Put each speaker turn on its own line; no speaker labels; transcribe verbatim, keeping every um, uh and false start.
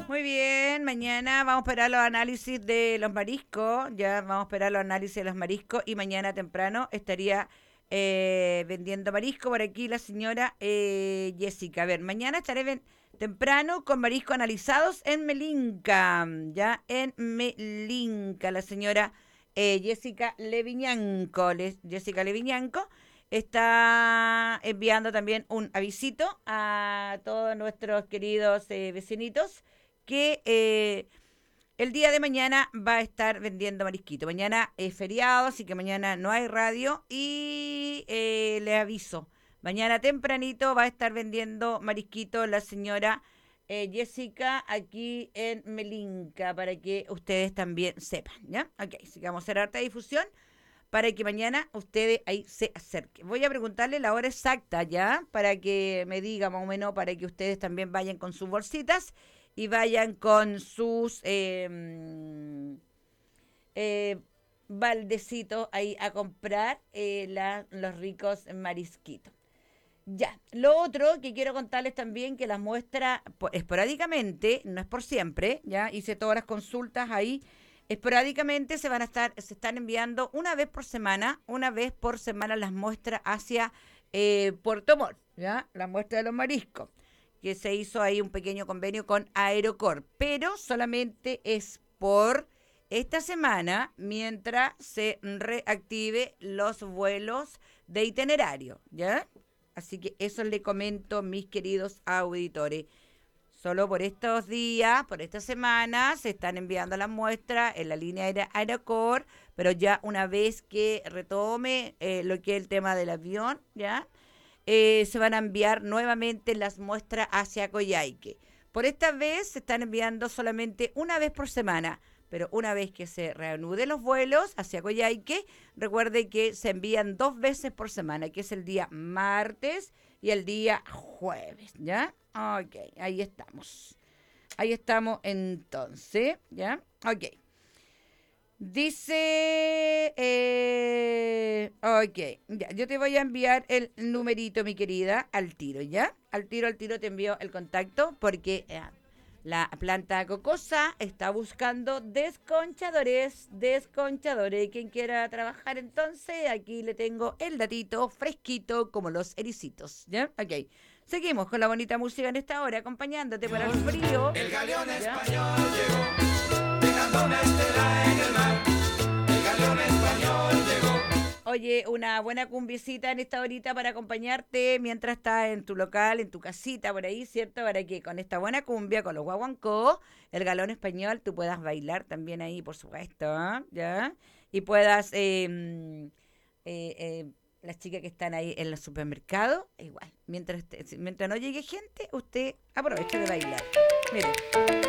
Muy bien, mañana vamos a esperar los análisis de los mariscos, ya vamos a esperar los análisis de los mariscos y mañana temprano estaría eh, vendiendo marisco por aquí la señora eh, Jessica. A ver, mañana estaré ven- temprano con marisco analizados en Melinca, ya en Melinca, la señora eh, Jessica Leviñanco, Le- Jessica Leviñanco está enviando también un avisito a todos nuestros queridos eh, vecinitos que eh, el día de mañana va a estar vendiendo marisquito. Mañana es feriado, así que mañana no hay radio y eh, le aviso. Mañana tempranito va a estar vendiendo marisquito la señora eh, Jessica aquí en Melinca para que ustedes también sepan, ¿ya? Ok, así que vamos a hacer harta difusión para que mañana ustedes ahí se acerquen. Voy a preguntarle la hora exacta ya, para que me diga más o menos, para que ustedes también vayan con sus bolsitas y vayan con sus eh, eh, baldecitos ahí a comprar eh, la, los ricos marisquitos. Ya, lo otro que quiero contarles también que las muestras po- esporádicamente, no es por siempre, ya hice todas las consultas ahí, esporádicamente se van a estar, se están enviando una vez por semana, una vez por semana las muestras hacia eh, Puerto Montt, ya, la muestra de los mariscos, que se hizo ahí un pequeño convenio con Aerocor, pero solamente es por esta semana mientras se reactive los vuelos de itinerario, ¿ya? Así que eso les comento, mis queridos auditores. Solo por estos días, por esta semana, se están enviando las muestras en la línea aérea Aerocor, pero ya una vez que retome eh, lo que es el tema del avión, ¿ya? Eh, se van a enviar nuevamente las muestras hacia Coyhaique. Por esta vez se están enviando solamente una vez por semana, pero una vez que se reanuden los vuelos hacia Coyhaique, recuerde que se envían dos veces por semana, que es el día martes y el día jueves, ¿ya? Ok, ahí estamos. Ahí estamos entonces, ¿ya? Ok. Dice, eh, ok, ya, yo te voy a enviar el numerito, mi querida, al tiro, ¿ya? Al tiro, al tiro te envío el contacto porque eh, la planta cocosa está buscando desconchadores, desconchadores. Quien quiera trabajar entonces, aquí le tengo el datito fresquito como los ericitos, ¿ya? Ok, seguimos con la bonita música en esta hora, acompañándote para el frío.
El galeón
¿ya?
español llegó, dejando una estela en el mar. El galeón español llegó.
Oye, una buena cumbiecita en esta horita para acompañarte mientras estás en tu local, en tu casita, por ahí, ¿cierto? Para que con esta buena cumbia, con los guaguancó, el galón español, tú puedas bailar también ahí, por supuesto, ¿ah? ¿Ya? Y puedas, eh, mm, eh, eh, las chicas que están ahí en los supermercados, igual, mientras, te- mientras no llegue gente, usted aproveche de bailar. Mire.